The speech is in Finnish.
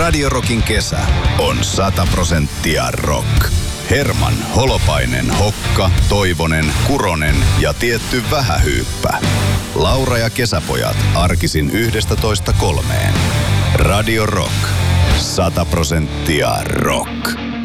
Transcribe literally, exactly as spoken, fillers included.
Radio Rockin kesä on sata prosenttia rock. Herman, Holopainen, Hokka, Toivonen, Kuronen ja tietty Vähähyyppä. Laura ja kesäpojat arkisin yhdestä toista kolmeen. Radio Rock. sata prosenttia rock.